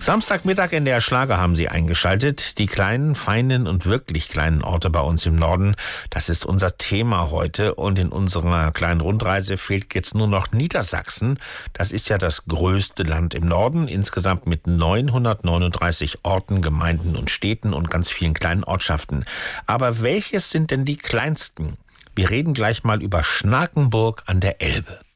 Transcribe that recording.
Samstagmittag in der Schlager haben Sie eingeschaltet. Die kleinen, feinen und wirklich kleinen Orte bei uns im Norden, das ist unser Thema heute. Und in unserer kleinen Rundreise fehlt jetzt nur noch Niedersachsen. Das ist ja das größte Land im Norden, insgesamt mit 939 Orten, Gemeinden und Städten und ganz vielen kleinen Ortschaften. Aber welches sind denn die kleinsten? Wir reden gleich mal über Schnakenburg an der Elbe.